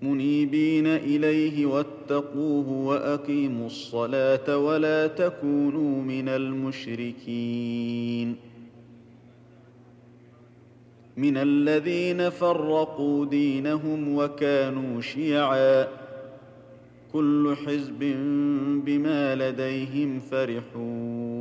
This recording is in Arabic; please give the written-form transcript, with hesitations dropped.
منيبين إليه واتقوه وأقيموا الصلاة ولا تكونوا من المشركين من الذين فرقوا دينهم وكانوا شيعا كل حزب بما لديهم فرحون